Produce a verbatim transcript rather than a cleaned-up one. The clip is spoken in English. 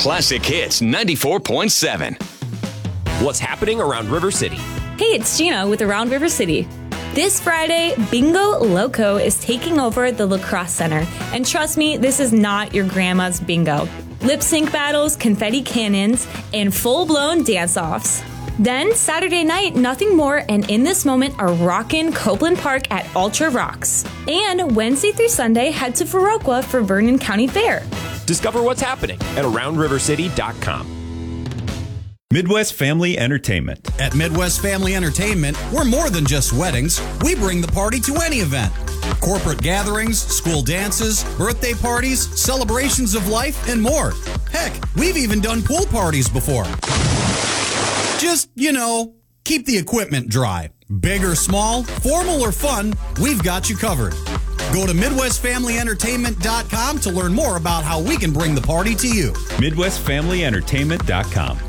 Classic Hits ninety-four point seven. What's happening around River City? Hey, it's Gina with Around River City. This Friday, Bingo Loco is taking over the Lacrosse Center. And trust me, this is not your grandma's bingo. Lip sync battles, confetti cannons, and full-blown dance-offs. Then, Saturday night, nothing more, and in this moment are rockin' Copeland Park at Ultra Rocks. And Wednesday through Sunday, head to Viroqua for Vernon County Fair. Discover what's happening at around river city dot com. Midwest Family Entertainment. At Midwest Family Entertainment, we're more than just weddings. We bring the party to any event. Corporate gatherings, school dances, birthday parties, celebrations of life, and more. Heck, we've even done pool parties before. Just, you know, keep the equipment dry. Big or small, formal or fun, we've got you covered. Go to midwest family entertainment dot com to learn more about how we can bring the party to you. midwest family entertainment dot com.